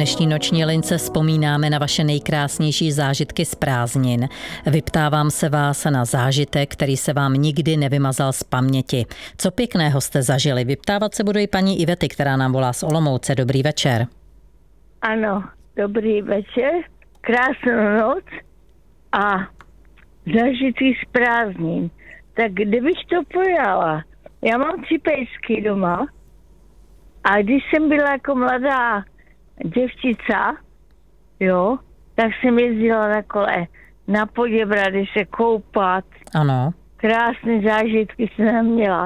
dnešní noční lince vzpomínáme na vaše nejkrásnější zážitky z prázdnin. Vyptávám se vás na zážitek, který se vám nikdy nevymazal z paměti. Co pěkného jste zažili? Vyptávat se budu i paní Ivety, která nám volá z Olomouce. Dobrý večer. Ano, dobrý večer, krásnou noc a zážitky z prázdnin. Tak kdybych to pojala, já mám 3 pejsky doma a když jsem byla jako mladá děvčica, jo, tak jsem jezdila na kole na Poděbrady se koupat. Ano. Krásné zážitky jsem měla.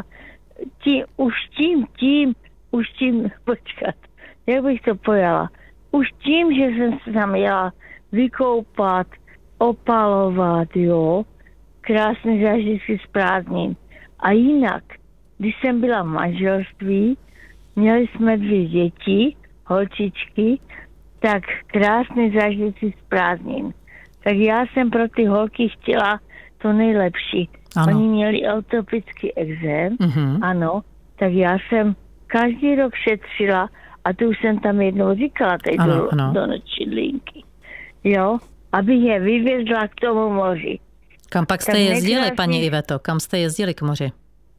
Počkat, jak bych to pojala? Už tím, že jsem se tam jela vykoupat, opalovat, jo, krásné zážitky z prázdnin. A jinak, když jsem byla v manželství, měli jsme 2 děti, holčičky, tak krásné zážitky z prázdnin. Tak já jsem pro ty holky chtěla to nejlepší. Ano. Oni měli atopický ekzém, ano, tak já jsem každý rok šetřila, a to už jsem tam jednou říkala, tady do nočidlínky, jo, aby je vyvezla k tomu moři. Kam pak jste jezdili, paní Iveto? Kam jste jezdili k moři?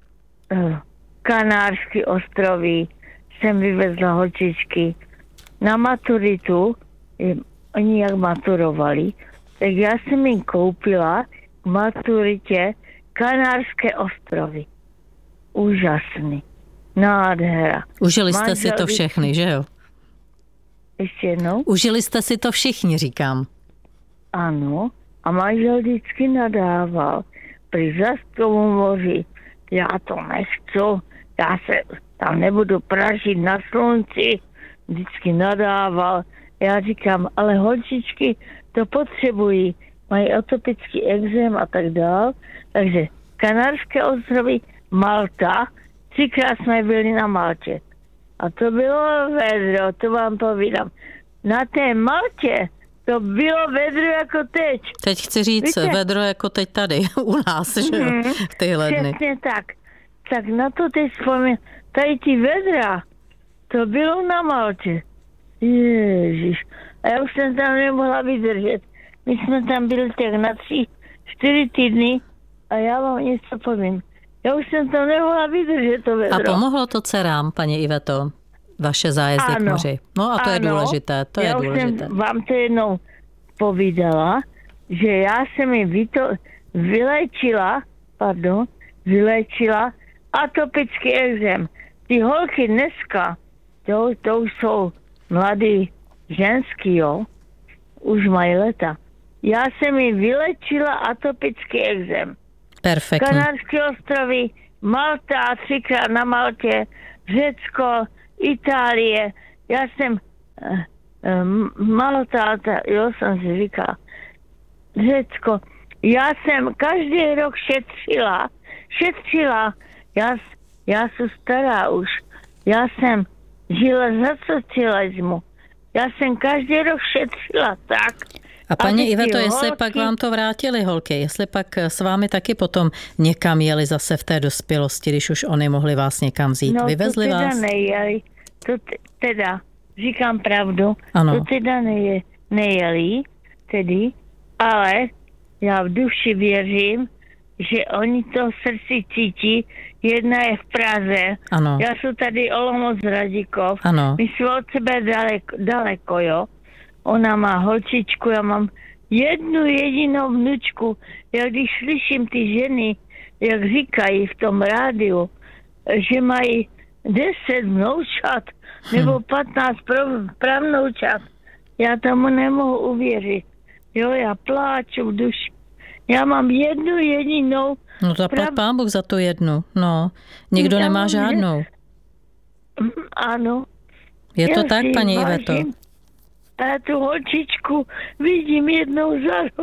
Kanárské ostrovy jsem vyvezla holčičky. Na maturitu, oni jak maturovali, tak já jsem jim koupila k maturitě Kanárské ostrovy. Úžasný. Nádhera. Užili jste si to všechny, že jo? Ještě jednou? Užili jste si to všichni, říkám. Ano. A manžel vždycky nadával. Při Zastkovu moři. Já to nechci. Já se tam nebudu pražit na slunci. Vždycky nadával. Já říkám, ale holčičky to potřebují. Mají atopický ekzém a tak dál. Takže Kanárské ostrovy, Malta. 3krát jsme byli na Maltě. A to bylo vedro, to vám povídám. Na té Maltě to bylo vedro jako teď. Teď chci říct, víte? Vedro jako teď tady u nás, že jo, v tyhle dny. Přesně tak. Tak na to teď vzpomínám. Tady ty vedra, to bylo na Maltě. Ježiš. A já už jsem tam nemohla vydržet. My jsme tam byli tak na 3-4 týdny a já vám něco povím. Já už jsem to nemohla vydržet, to vedro. A pomohlo to dcerám, paní Iveto, vaše zájezdy k moři? No a to je důležité, já už jsem vám to jednou povídala, že já jsem mi vylečila atopický ekzém. Ty holky dneska, to už jsou mladý ženský, jo, už mají leta. Já jsem mi vylečila atopický ekzém. Perfektní. Kanárské ostrovy, Malta, 3krát na Maltě, Řecko, Itálie. Já jsem Malta, jo, jsem si říkala, Řecko. Já jsem každý rok šetřila. Já jsem stará už. Já jsem žila za socialismu. Já jsem každý rok šetřila tak. A paní Iveto, jestli pak vám to vrátili holky, jestli pak s vámi taky potom někam jeli zase v té dospělosti, když už oni mohli vás někam vzít. No, vyvezli vás? Nejeli. Teda, říkám pravdu, ano. To teda nejeli, tedy, ale já v duši věřím, že oni to v srdci cítí. Jedna je v Praze, ano. Já jsem tady Olomouc Radikov, ano. My jsme od sebe daleko, jo. Ona má holčičku, já mám jednu jedinou vnučku. Já když slyším ty ženy, jak říkají v tom rádiu, že mají 10 vnoučat nebo 15 pravnoučat, já tomu nemohu uvěřit. Jo, já pláču v duši. Já mám jednu jedinou. No zaplať Pán Bůh za tu jednu. No, nikdo nemá žádnou. Ano. Je to tak, paní Iveto? A tu holčičku vidím jednou za rok.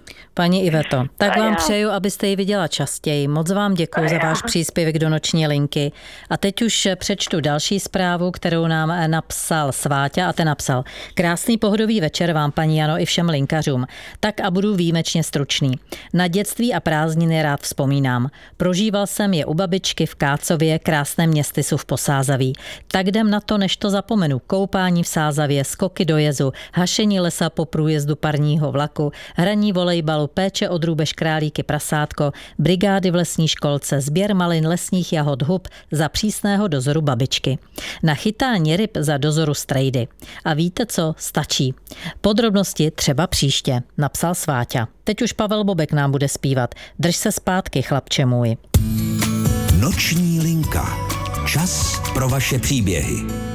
Paní Iveto, tak vám přeju, abyste ji viděla častěji. Moc vám děkuji za váš příspěvek do noční linky. A teď už přečtu další zprávu, kterou nám napsal Sváťa a ten napsal: krásný pohodový večer vám, paní Jano, i všem linkařům. Tak a budu výjimečně stručný. Na dětství a prázdniny rád vzpomínám. Prožíval jsem je u babičky v Kácově, krásném městysu v Posázaví. Tak jdem na to, než to zapomenu. Koupání v Sázavě, skoky do jezu, hašení lesa po průjezdu parního vlaku, hraní volejbalu, péče o drůbež, králíky, prasátko, brigády v lesní školce, sběr malin, lesních jahod, hub za přísného dozoru babičky. Na chytání ryb za dozoru strejdy. A víte co? Stačí. Podrobnosti třeba příště, napsal Sváťa. Teď už Pavel Bobek nám bude zpívat. Drž se zpátky, chlapče můj. Noční linka. Čas pro vaše příběhy.